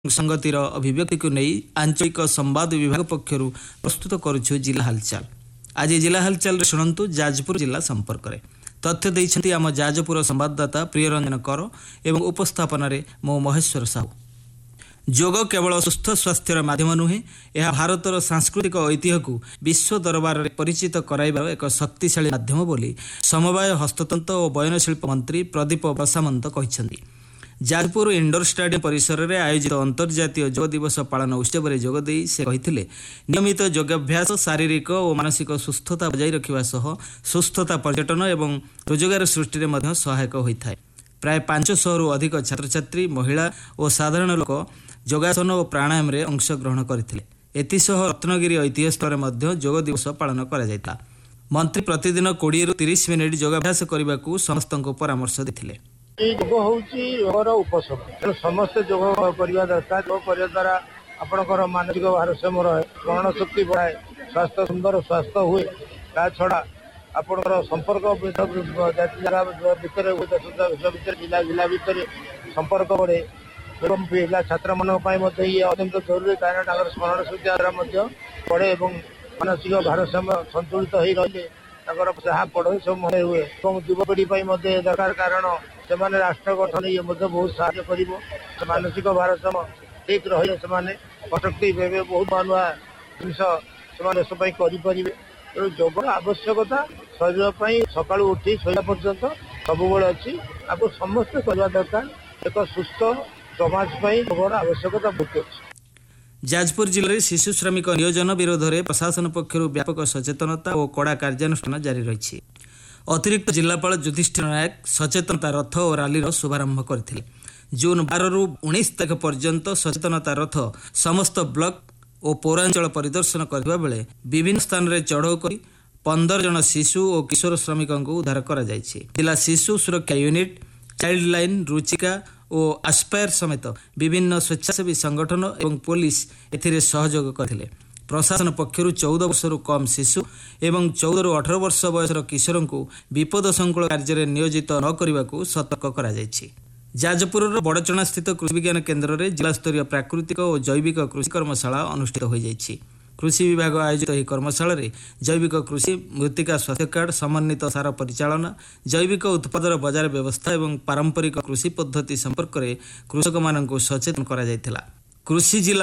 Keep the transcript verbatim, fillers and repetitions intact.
संगतिर अभिव्यक्ति को नहीं आंचलिक संवाद विभाग पक्षर प्रस्तुत करुछु जिला हालचाल। आज जिला हालचाल शुणु जाजपुर जिला संपर्क में तथ्य देइछन्ति आम जाजपुर संवाददाता प्रियरंजन कर एवं उपस्थापन मो महेश्वर साहू। योग केवल सुस्थ स्वास्थ्यर माध्यम नुहे, यह भारतर सांस्कृतिक ऐतिह्य को विश्व दरबार में परिचित कराइबार एक शक्तिशाली माध्यम बोली समवाय हस्ततंत्र और बयनशिल्प मंत्री प्रदीप बसामंत कहिछन्ति। जाजपुर इंडोर स्टेडियम परिसर में आयोजित अंतर्जातीय योग दिवस पालन उत्सव में जोगदे से कहते नियमित योगाभ्यास शारीरिक और मानसिक सुस्थता बजाय रखा सह सुस्थता पर्यटन एवं रोजगार सृष्टि में सहायक होता है। प्राय पांच सौ अधिक छात्र छात्री महिला और साधारण लोक योगासन और प्राणायाम में अंशग्रहण करते। एसह रत्नगिरी ऐतिह्य स्थल में योग दिवस पालन कर मंत्री प्रतिदिन कोड़े रु तीस मिनिट योगाभ्यास करने को समस्त परामर्श देते। योग हूँ योगर उपशम तेणु समस्त योग करने दरकार। योग करने द्वारा आपंकर मानसिक भारसाम्य रहे, स्मरण शक्ति बढ़ाए, स्वास्थ्य सुंदर स्वास्थ्य हुए। ता छड़ा आपंकर संपर्क भितर जिला जिला भितर संपर्क बढ़े एवं पिला छात्र मान ये अत्यंत जरूरी कारण स्मरण शक्ति बढ़े और मानसिक भारसाम्य संतुलित हो रही जहाँ पढ़े सब मन हुए और युवपीढ़ी दरकार कारण से राष्ट्र गठन ये बहुत साहय कर मानसिक भारसाम्य ठीक रही से पटक्ति बहुत नुआ नुआ जिन सब करें। तेणु योग आवश्यकता शरीर सका उठी शोला पर्यंत सब अच्छी आपको समस्त करवा दरकार। एक सुस्थ समाज योगर आवश्यकता बहुत अच्छी। जाजपुर जिले में शिशु श्रमिक नियोजन विरोध में प्रशासन पक्षर व्यापक सचेतनता और कड़ा कार्यानुष्ठान जारी रही। अतिरिक्त जिलापाल युधिष्ठिर नायक सचेतनता रथ और रैली शुभारंभ करते। जून बारह रु उन्नीस तारीख पर्यंत सचेतनता रथ समस्त ब्लॉक और पौरांचल परिदर्शन करथिबा बेले विभिन्न स्थान में चढ़ाऊ कर पंदर जन शिशु और किशोर श्रमिकों को उद्धार करा जायछि। जिला शिशु सुरक्षा यूनिट, चाइल्ड लाइन, रुचिका और आस्पायर समेत विभिन्न स्वेच्छासेवी संगठन और पुलिस एथिरे सहयोग करथिले। प्रशासन पक्षर चौदह वर्ष कम शिशु एवं चौदह रु अठारह वर्ष बयसर किशोर को विपद संकुल कार्य नियोजित न करने को सतर्क करा जायछि। जाजपुर बड़चणा स्थित कृषि विज्ञान केन्द्र में जिला स्तरीय प्राकृतिक और जैविक कृषि कर्मशाला अनुष्ठित हो जायछि। कृषि विभाग आयोजित यह कर्मशाला रे जैविक कृषि, मृत्तिका स्वास्थ्य कार्ड, समन्वित सार परिचालना, जैविक उत्पादर बजार व्यवस्था और पारंपरिक कृषि पद्धति संपर्क में कृषक मानक सचेतन करा जायथिला। कृषि जिला